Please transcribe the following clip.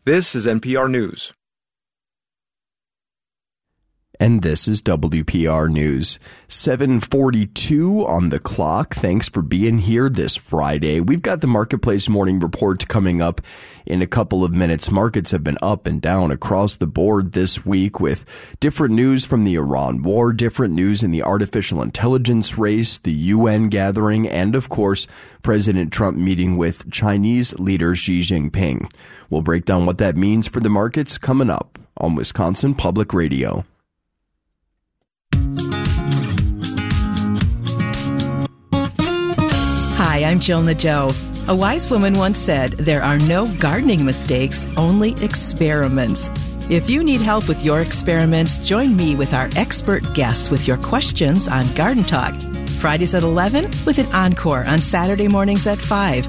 This is NPR News. And this is WPR News. 7:42 on the clock. Thanks for being here this Friday. We've got the Marketplace Morning Report coming up in a couple of minutes. Markets have been up and down across the board this week with different news from the Iran war, different news in the artificial intelligence race, the UN gathering, and of course, President Trump meeting with Chinese leader Xi Jinping. We'll break down what that means for the markets coming up on Wisconsin Public Radio. Hi, I'm Joan LaJoe. A wise woman once said, there are no gardening mistakes, only experiments. If you need help with your experiments, join me with our expert guests with your questions on Garden Talk. Fridays at 11 with an encore on Saturday mornings at 5.